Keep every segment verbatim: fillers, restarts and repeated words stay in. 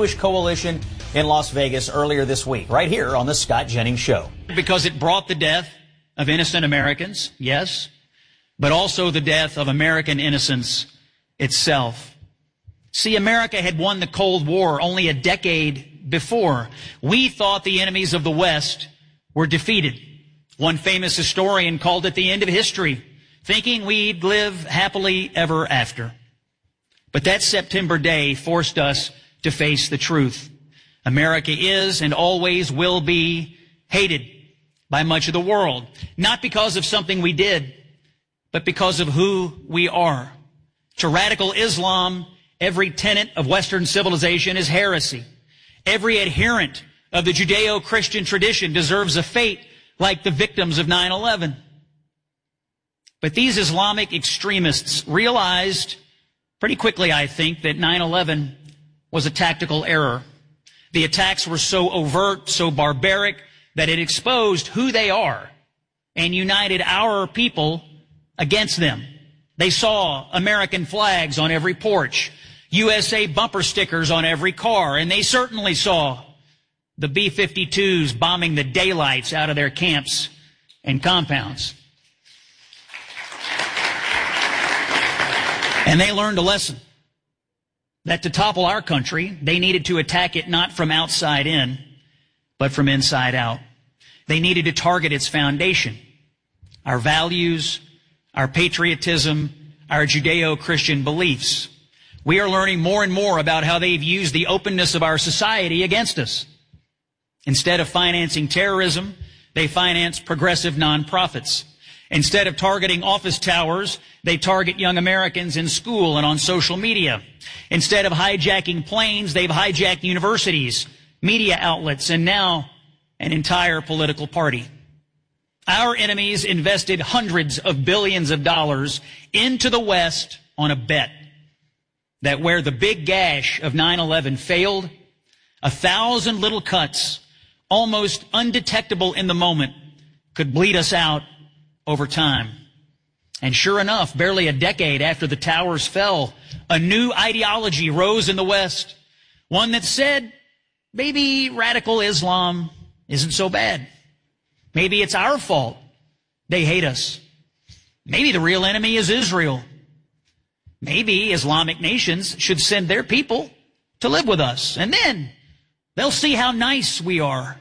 Jewish coalition in Las Vegas earlier this week, right here on the Scott Jennings Show. Because it brought the death of innocent Americans, yes, but also the death of American innocence itself. See, America had won the Cold War only a decade before. We thought the enemies of the West were defeated. One famous historian called it the end of history, thinking we'd live happily ever after. But that September day forced us to face the truth. America is and always will be hated by much of the world, not because of something we did, but because of who we are. To radical Islam, every tenet of Western civilization is heresy. Every adherent of the Judeo-Christian tradition deserves a fate like the victims of nine eleven. But these Islamic extremists realized pretty quickly, I think, that nine eleven was a tactical error. The attacks were so overt, so barbaric, that it exposed who they are and united our people against them. They saw American flags on every porch, U S A bumper stickers on every car, and they certainly saw the B fifty-twos bombing the daylights out of their camps and compounds. And they learned a lesson, that to topple our country, they needed to attack it not from outside in, but from inside out. They needed to target its foundation, our values, our patriotism, our Judeo-Christian beliefs. We are learning more and more about how they've used the openness of our society against us. Instead of financing terrorism, they finance progressive nonprofits. Instead of targeting office towers, they target young Americans in school and on social media. Instead of hijacking planes, they've hijacked universities, media outlets, and now an entire political party. Our enemies invested hundreds of billions of dollars into the West on a bet that where the big gash of nine eleven failed, a thousand little cuts, almost undetectable in the moment, could bleed us out over time. And sure enough, barely a decade after the towers fell, a new ideology rose in the West, one that said, maybe radical Islam isn't so bad. Maybe it's our fault they hate us. Maybe the real enemy is Israel. Maybe Islamic nations should send their people to live with us, and then they'll see how nice we are.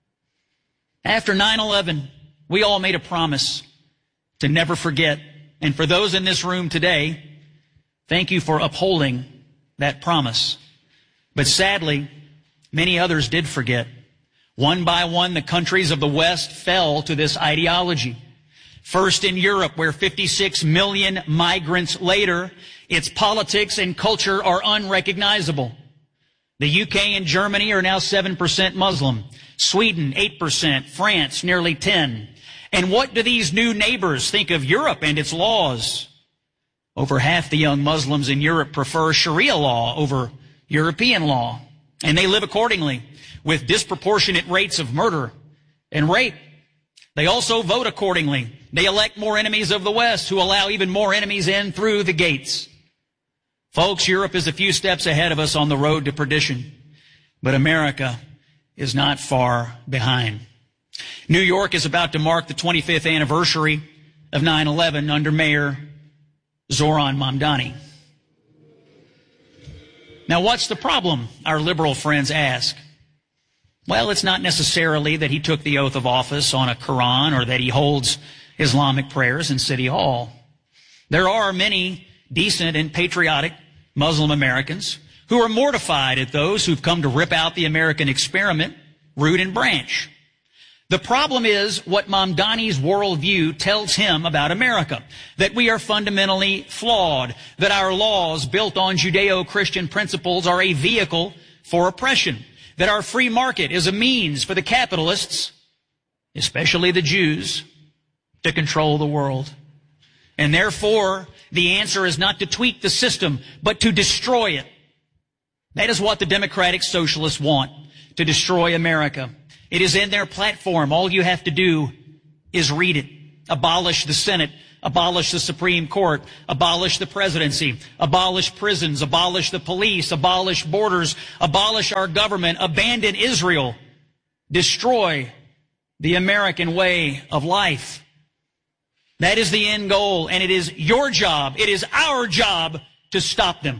After nine eleven, we all made a promise to never forget. And for those in this room today, thank you for upholding that promise. But sadly, many others did forget. One by one, the countries of the West fell to this ideology. First in Europe, where fifty-six million migrants later, its politics and culture are unrecognizable. The U K and Germany are now seven percent Muslim. Sweden, eight percent. France, nearly ten percent. And what do these new neighbors think of Europe and its laws? Over half the young Muslims in Europe prefer Sharia law over European law. And they live accordingly, with disproportionate rates of murder and rape. They also vote accordingly. They elect more enemies of the West, who allow even more enemies in through the gates. Folks, Europe is a few steps ahead of us on the road to perdition, but America is not far behind. New York is about to mark the twenty-fifth anniversary of nine eleven under Mayor Zoran Mamdani. Now, what's the problem, our liberal friends ask? Well, it's not necessarily that he took the oath of office on a Quran or that he holds Islamic prayers in City Hall. There are many decent and patriotic Muslim Americans who are mortified at those who've come to rip out the American experiment, root and branch. The problem is what Mamdani's worldview tells him about America, that we are fundamentally flawed, that our laws built on Judeo-Christian principles are a vehicle for oppression, that our free market is a means for the capitalists, especially the Jews, to control the world. And therefore, the answer is not to tweak the system, but to destroy it. That is what the democratic socialists want, to destroy America. It is in their platform. All you have to do is read it. Abolish the Senate, Abolish the Supreme Court, abolish the presidency, abolish prisons, abolish the police, abolish borders, abolish our government, abandon Israel, destroy the American way of life. That is the end goal, and it is your job, it is our job to stop them.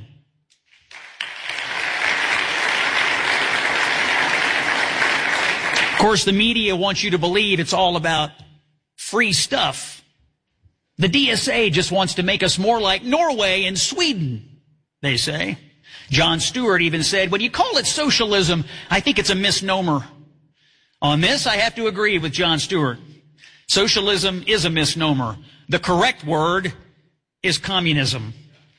Of course, the media wants you to believe it's all about free stuff. The D S A just wants to make us more like Norway and Sweden, they say. Jon Stewart even said, when you call it socialism, I think it's a misnomer. On this, I have to agree with Jon Stewart. Socialism is a misnomer. The correct word is communism.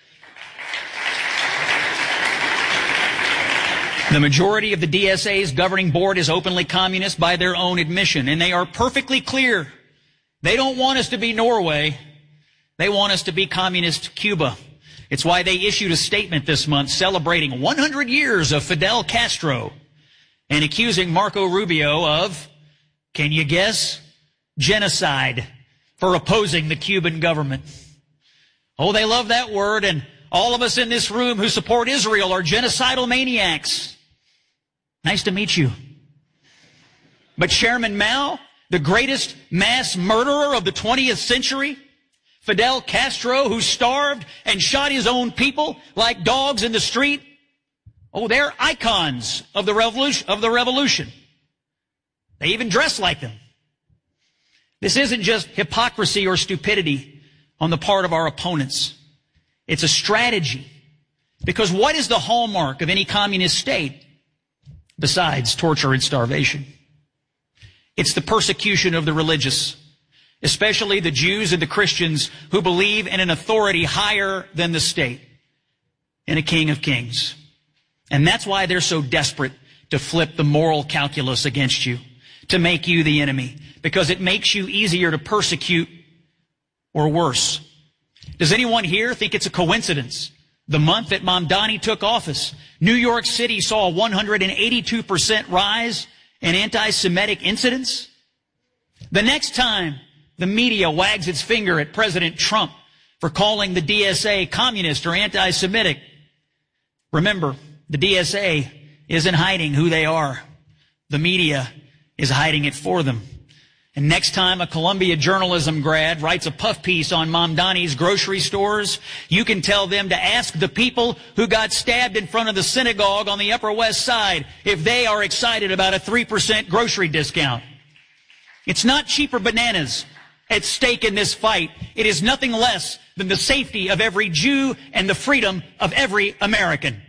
The majority of the D S A's governing board is openly communist by their own admission, and they are perfectly clear. They don't want us to be Norway. They want us to be communist Cuba. It's why they issued a statement this month celebrating one hundred years of Fidel Castro and accusing Marco Rubio of, can you guess, genocide for opposing the Cuban government. Oh, they love that word, and all of us in this room who support Israel are genocidal maniacs. Nice to meet you. But Chairman Mao, the greatest mass murderer of the twentieth century, Fidel Castro, who starved and shot his own people like dogs in the street, oh, they're icons of the revolution, of the revolution. They even dress like them. This isn't just hypocrisy or stupidity on the part of our opponents. It's a strategy. Because what is the hallmark of any communist state besides torture and starvation? It's the persecution of the religious, especially the Jews and the Christians who believe in an authority higher than the state, in a King of Kings. And that's why they're so desperate to flip the moral calculus against you, to make you the enemy, because it makes you easier to persecute or worse. Does anyone here think it's a coincidence? The month that Mamdani took office, New York City saw a one hundred eighty-two percent rise in anti-Semitic incidents. The next time the media wags its finger at President Trump for calling the D S A communist or anti-Semitic, remember, the D S A isn't hiding who they are. The media is hiding it for them. And next time a Columbia journalism grad writes a puff piece on Mamdani's grocery stores, you can tell them to ask the people who got stabbed in front of the synagogue on the Upper West Side if they are excited about a three percent grocery discount. It's not cheaper bananas at stake in this fight. It is nothing less than the safety of every Jew and the freedom of every American.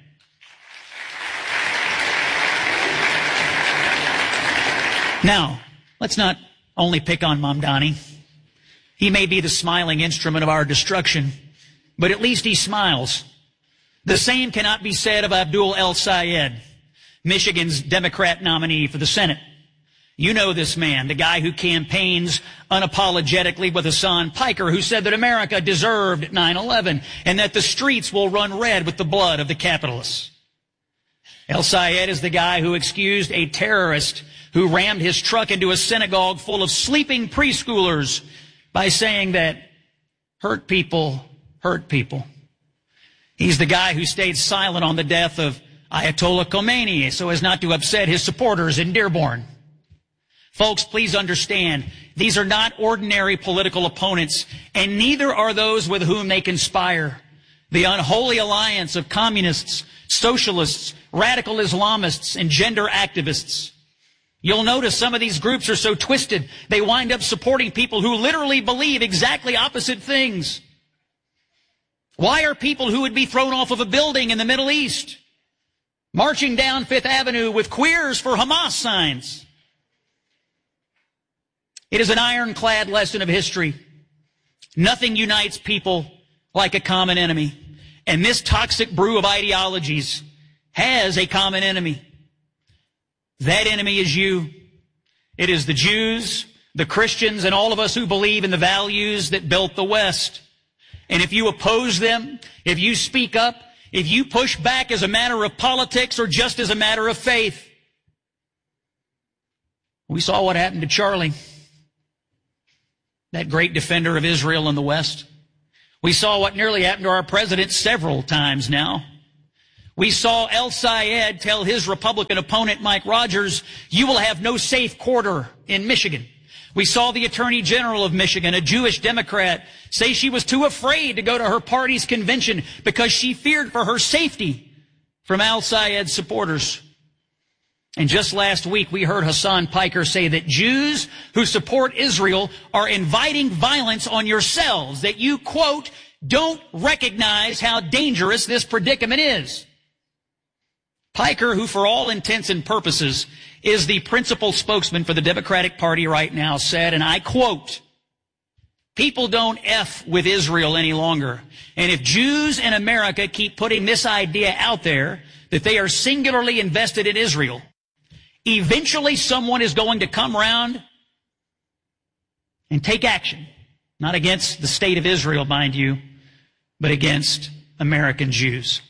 Now, let's not only pick on Mamdani. He may be the smiling instrument of our destruction, but at least he smiles. The same cannot be said of Abdul El-Sayed, Michigan's Democrat nominee for the Senate. You know this man, the guy who campaigns unapologetically with Hassan Piker, who said that America deserved nine eleven and that the streets will run red with the blood of the capitalists. El-Sayed is the guy who excused a terrorist who rammed his truck into a synagogue full of sleeping preschoolers by saying that hurt people hurt people. He's the guy who stayed silent on the death of Ayatollah Khomeini so as not to upset his supporters in Dearborn. Folks, please understand, these are not ordinary political opponents, and neither are those with whom they conspire. The unholy alliance of communists, socialists, radical Islamists, and gender activists. You'll notice some of these groups are so twisted, they wind up supporting people who literally believe exactly opposite things. Why are people who would be thrown off of a building in the Middle East marching down Fifth Avenue with queers for Hamas signs? It is an ironclad lesson of history. Nothing unites people like a common enemy. And this toxic brew of ideologies has a common enemy. That enemy is you. It is the Jews, the Christians, and all of us who believe in the values that built the West. And if you oppose them, if you speak up, if you push back as a matter of politics or just as a matter of faith, we saw what happened to Charlie. that great defender of Israel in the West. We saw what nearly happened to our president several times now. We saw El Sayed tell his Republican opponent, Mike Rogers, you will have no safe quarter in Michigan. We saw the Attorney General of Michigan, a Jewish Democrat, say she was too afraid to go to her party's convention because she feared for her safety from Al Sayed's supporters. And just last week, we heard Hassan Piker say that Jews who support Israel are inviting violence on yourselves, that you, quote, don't recognize how dangerous this predicament is. Piker, who for all intents and purposes is the principal spokesman for the Democratic Party right now, said, and I quote, people don't F with Israel any longer. And if Jews in America keep putting this idea out there that they are singularly invested in Israel, eventually someone is going to come around and take action, not against the state of Israel, mind you, but against American Jews.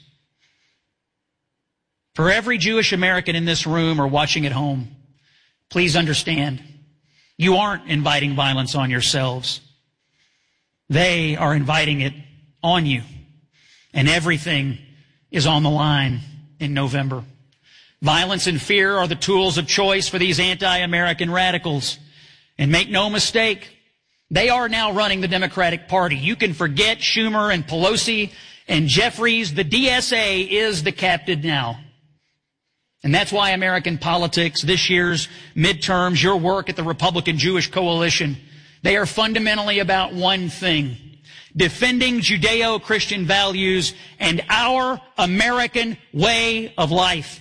For every Jewish American in this room or watching at home, please understand, you aren't inviting violence on yourselves. They are inviting it on you. And everything is on the line in November. Violence and fear are the tools of choice for these anti-American radicals. And make no mistake, they are now running the Democratic Party. You can forget Schumer and Pelosi and Jeffries. The D S A is the captain now. And that's why American politics, this year's midterms, your work at the Republican Jewish Coalition, they are fundamentally about one thing: defending Judeo-Christian values and our American way of life.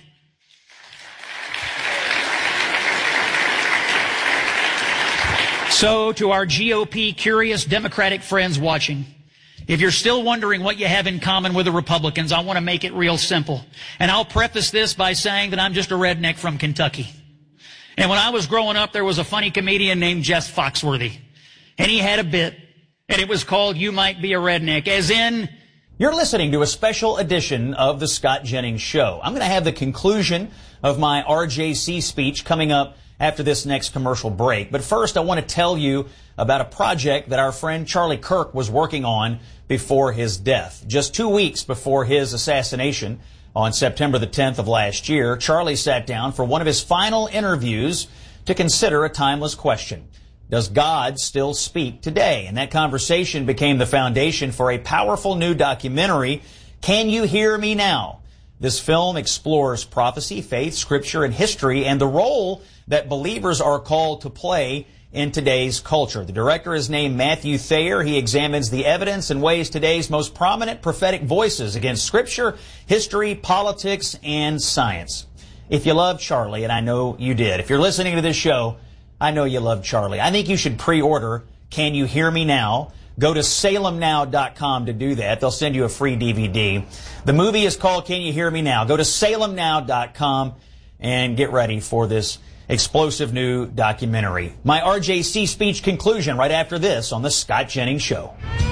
So, to our G O P curious Democratic friends watching, if you're still wondering what you have in common with the Republicans, I want to make it real simple. And I'll preface this by saying that I'm just a redneck from Kentucky. And when I was growing up, there was a funny comedian named Jeff Foxworthy. And he had a bit, and it was called You Might Be a Redneck, as in... You're listening to a special edition of the Scott Jennings Show. I'm going to have the conclusion of my R J C speech coming up after this next commercial break. But first, I want to tell you about a project that our friend Charlie Kirk was working on before his death. Just two weeks before his assassination on September the tenth of last year, Charlie sat down for one of his final interviews to consider a timeless question. Does God still speak today? And that conversation became the foundation for a powerful new documentary, Can You Hear Me Now? This film explores prophecy, faith, scripture, and history, and the role that believers are called to play in today's culture. The director is named Matthew Thayer. He examines the evidence and weighs today's most prominent prophetic voices against scripture, history, politics, and science. If you love Charlie, and I know you did, if you're listening to this show, I know you love Charlie. I think you should pre-order Can You Hear Me Now? Go to salem now dot com to do that. They'll send you a free D V D. The movie is called Can You Hear Me Now? Go to salem now dot com and get ready for this explosive new documentary. My R J C speech conclusion right after this on the Scott Jennings Show.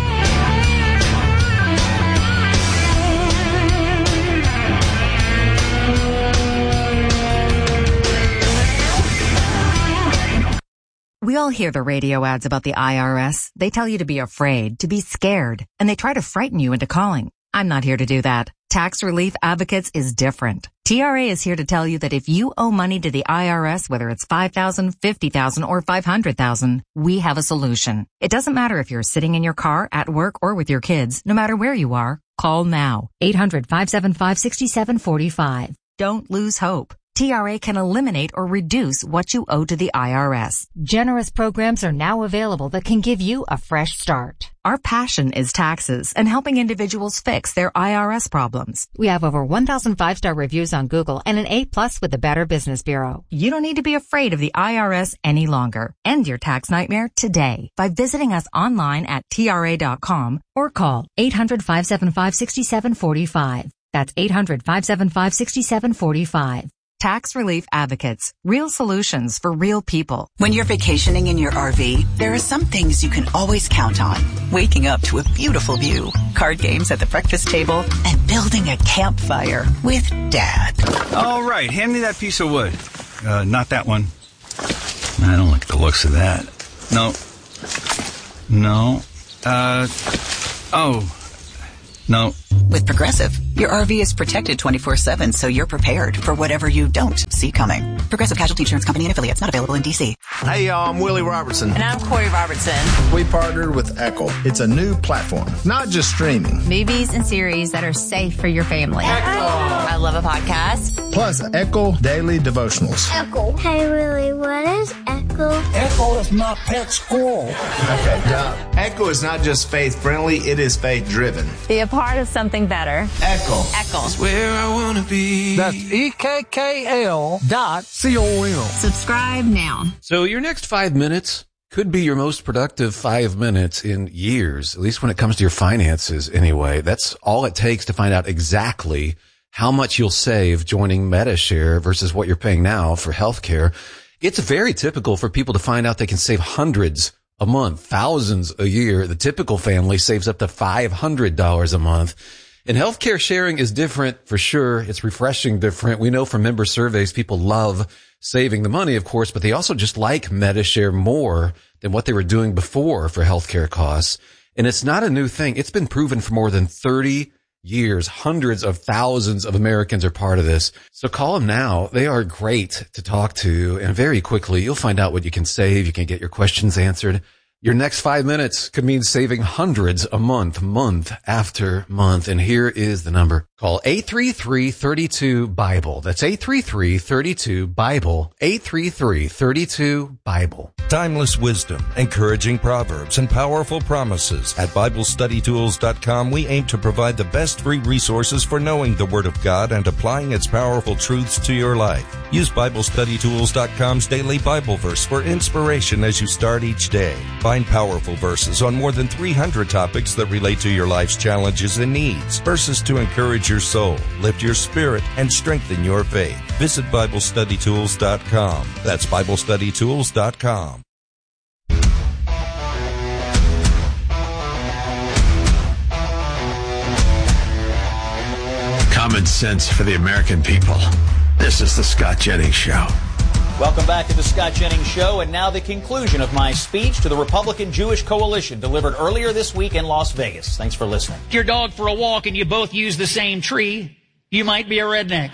We all hear the radio ads about the I R S. They tell you to be afraid, to be scared, and they try to frighten you into calling. I'm not here to do that. Tax Relief Advocates is different. T R A is here to tell you that if you owe money to the I R S, whether it's five thousand dollars, fifty thousand dollars, or five hundred thousand dollars, we have a solution. It doesn't matter if you're sitting in your car, at work, or with your kids. No matter where you are, call now. eight hundred, five seven five, six seven four five. Don't lose hope. T R A can eliminate or reduce what you owe to the I R S. Generous programs are now available that can give you a fresh start. Our passion is taxes and helping individuals fix their I R S problems. We have over one thousand five-star reviews on Google and an A plus with the Better Business Bureau. You don't need to be afraid of the I R S any longer. End your tax nightmare today by visiting us online at T R A dot com or call eight hundred, five seven five, six seven four five. That's eight hundred, five seven five, six seven four five. Tax Relief Advocates. Real solutions for real people. When you're vacationing in your R V, there are some things you can always count on. Waking up to a beautiful view, card games at the breakfast table, and building a campfire with Dad. All right, hand me that piece of wood. Uh, not that one. I don't like the looks of that. No. No. Uh, oh. No. With Progressive, your R V is protected twenty-four seven, so you're prepared for whatever you don't see coming. Progressive Casualty Insurance Company and Affiliates, not available in D C. Hey, y'all, I'm Willie Robertson. And I'm Corey Robertson. We partnered with Echo. It's a new platform, not just streaming. Movies and series that are safe for your family. I love a podcast. Plus, Echo Daily Devotionals. Echo. Hey, Willie, what is Echo? Echo is my pet squirrel. Okay, Doc. Echo is not just faith-friendly, it is faith-driven. Be a part of something better. Echo. Echo. Where I wanna be. That's E K K L dot C O M. Subscribe now. So your next five minutes could be your most productive five minutes in years, at least when it comes to your finances anyway. That's all it takes to find out exactly how much you'll save joining MediShare versus what you're paying now for healthcare. It's very typical for people to find out they can save hundreds a month, thousands a year. The typical family saves up to five hundred dollars a month. And healthcare sharing is different for sure. It's refreshing different. We know from member surveys, people love saving the money, of course, but they also just like MediShare more than what they were doing before for healthcare costs. And it's not a new thing. It's been proven for more than thirty years. Hundreds of thousands of Americans are part of this. So call them now. They are great to talk to. And very quickly, you'll find out what you can save. You can get your questions answered. Your next five minutes could mean saving hundreds a month, month after month. And here is the number. Call eight three three, three two, Bible. That's eight three three, three two, Bible. eight three three, three two, Bible. Timeless wisdom, encouraging proverbs, and powerful promises. At Bible Study Tools dot com, we aim to provide the best free resources for knowing the Word of God and applying its powerful truths to your life. Use Bible Study Tools dot com's daily Bible verse for inspiration as you start each day. Find powerful verses on more than three hundred topics that relate to your life's challenges and needs. Verses to encourage your soul, lift your spirit, and strengthen your faith. Visit Bible Study Tools dot com. That's Bible Study Tools dot com. Common sense for the American people. This is the Scott Jennings Show. Welcome back to the Scott Jennings Show, and now the conclusion of my speech to the Republican Jewish Coalition delivered earlier this week in Las Vegas. Thanks for listening. Your dog for a walk and you both use the same tree, you might be a redneck.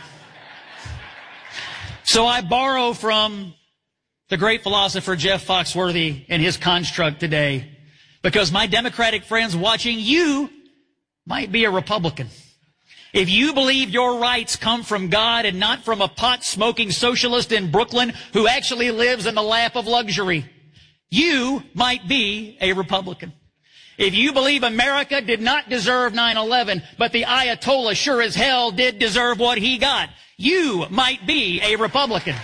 So I borrow from the great philosopher Jeff Foxworthy and his construct today, because my Democratic friends watching, you might be a Republican. If you believe your rights come from God and not from a pot-smoking socialist in Brooklyn who actually lives in the lap of luxury, you might be a Republican. If you believe America did not deserve nine eleven, but the Ayatollah sure as hell did deserve what he got, you might be a Republican.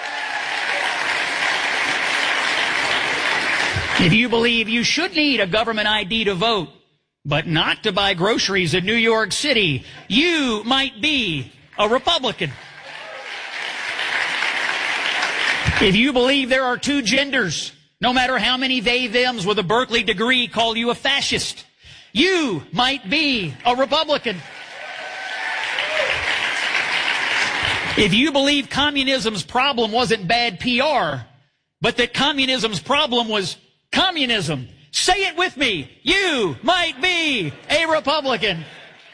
If you believe you should need a government I D to vote, but not to buy groceries in New York City, you might be a Republican. If you believe there are two genders, no matter how many they, thems with a Berkeley degree call you a fascist, you might be a Republican. If you believe communism's problem wasn't bad P R, but that communism's problem was communism, say it with me. You might be a Republican.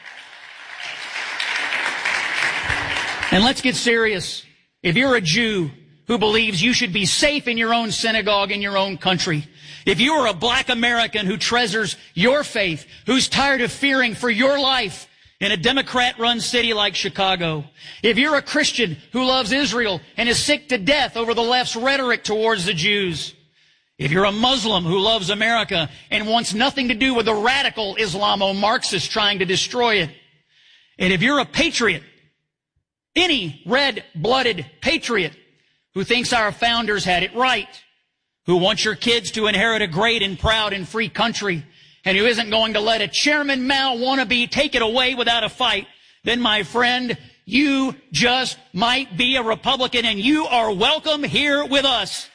And let's get serious. If you're a Jew who believes you should be safe in your own synagogue in your own country, if you are a black American who treasures your faith, who's tired of fearing for your life in a Democrat-run city like Chicago, if you're a Christian who loves Israel and is sick to death over the left's rhetoric towards the Jews, if you're a Muslim who loves America and wants nothing to do with the radical Islamo-Marxists trying to destroy it, and if you're a patriot, any red-blooded patriot who thinks our founders had it right, who wants your kids to inherit a great and proud and free country, and who isn't going to let a Chairman Mao wannabe take it away without a fight, then, my friend, you just might be a Republican, and you are welcome here with us.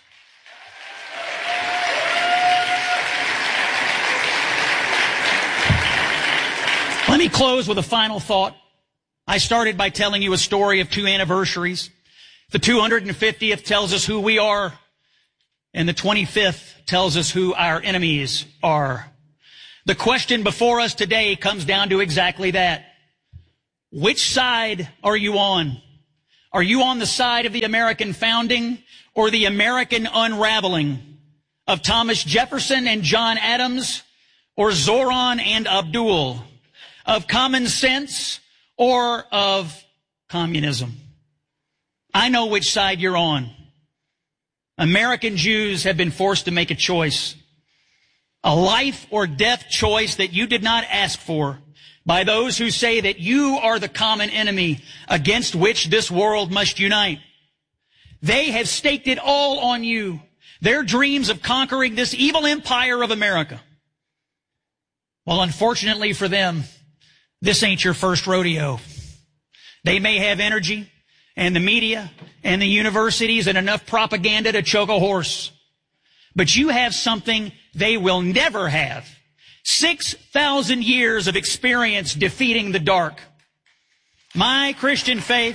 Let me close with a final thought. I started by telling you a story of two anniversaries. The two hundred fiftieth tells us who we are. And the twenty-fifth tells us who our enemies are. The question before us today comes down to exactly that. Which side are you on? Are you on the side of the American founding or the American unraveling of Thomas Jefferson and John Adams, or Zoran and Abdul, of common sense or of communism? I know which side you're on. American Jews have been forced to make a choice, a life or death choice that you did not ask for, by those who say that you are the common enemy against which this world must unite. They have staked it all on you, their dreams of conquering this evil empire of America. Well, unfortunately for them, this ain't your first rodeo. They may have energy and the media and the universities and enough propaganda to choke a horse, but you have something they will never have. six thousand years of experience defeating the dark. My Christian faith,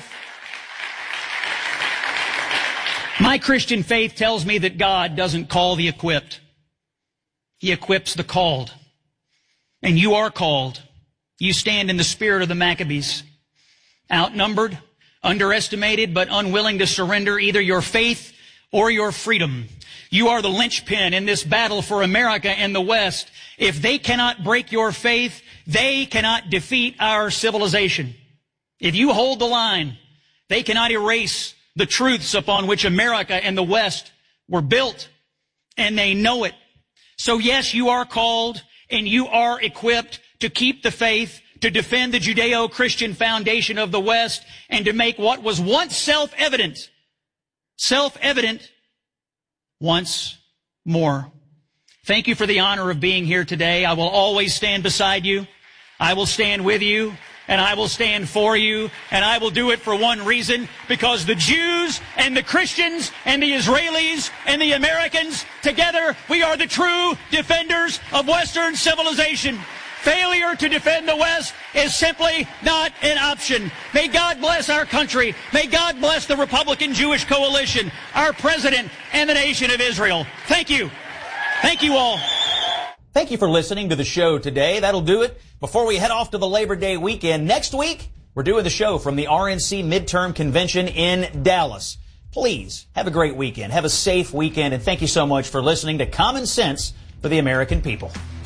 my Christian faith tells me that God doesn't call the equipped. He equips the called. And you are called. You stand in the spirit of the Maccabees, outnumbered, underestimated, but unwilling to surrender either your faith or your freedom. You are the linchpin in this battle for America and the West. If they cannot break your faith, they cannot defeat our civilization. If you hold the line, they cannot erase the truths upon which America and the West were built, and they know it. So yes, you are called and you are equipped to keep the faith, to defend the Judeo-Christian foundation of the West, and to make what was once self-evident, self-evident once more. Thank you for the honor of being here today. I will always stand beside you. I will stand with you, and I will stand for you, and I will do it for one reason, because the Jews and the Christians and the Israelis and the Americans, together, we are the true defenders of Western civilization. Failure to defend the West is simply not an option. May God bless our country. May God bless the Republican Jewish Coalition, our president, and the nation of Israel. Thank you. Thank you all. Thank you for listening to the show today. That'll do it. Before we head off to the Labor Day weekend, next week, we're doing the show from the R N C Midterm Convention in Dallas. Please have a great weekend. Have a safe weekend. And thank you so much for listening to Common Sense for the American People.